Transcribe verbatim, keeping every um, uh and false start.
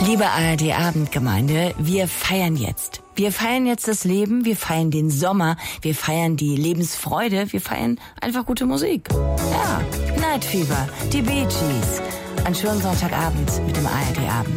Liebe A R D-Abendgemeinde, wir feiern jetzt. Wir feiern jetzt das Leben, wir feiern den Sommer, wir feiern die Lebensfreude, wir feiern einfach gute Musik. Ja, Night Fever, die Bee Gees. Einen schönen Sonntagabend mit dem A R D-Abend.